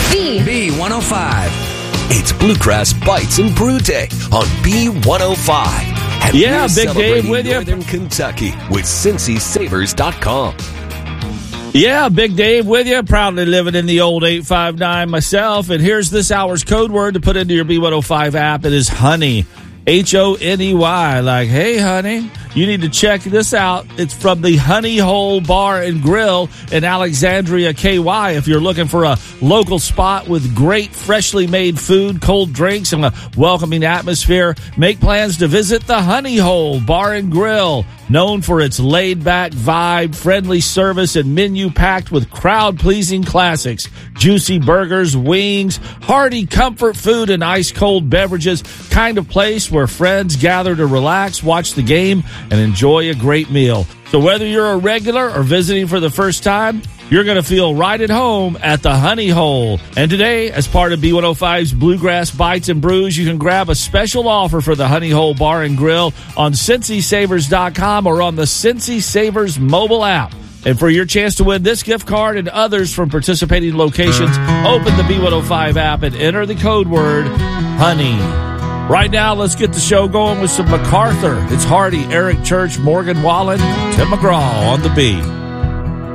B105. It's Bluegrass Bites and Brew Day on B105. And Yeah, we're Big Dave with you. Northern Kentucky with CincySavers.com. Yeah, Big Dave with you. Proudly living in the old 859 myself. And here's this hour's code word to put into your B105 app. It is honey. Honey. Like, hey, honey, you need to check this out. It's from the Honey Hole Bar and Grill in Alexandria, KY. If you're looking for a local spot with great freshly made food, cold drinks, and a welcoming atmosphere, make plans to visit the Honey Hole Bar and Grill. Known for its laid-back vibe, friendly service, and menu packed with crowd-pleasing classics. Juicy burgers, wings, hearty comfort food, and ice-cold beverages. Kind of place where friends gather to relax, watch the game, and enjoy a great meal. So whether you're a regular or visiting for the first time, you're going to feel right at home at the Honey Hole. And today, as part of B105's Bluegrass Bites and Brews, you can grab a special offer for the Honey Hole Bar and Grill on CincySavers.com or on the Cincy Savers mobile app. And for your chance to win this gift card and others from participating locations, open the B105 app and enter the code word, honey. Right now, let's get the show going with some MacArthur. It's Hardy, Eric Church, Morgan Wallen, Tim McGraw on the B.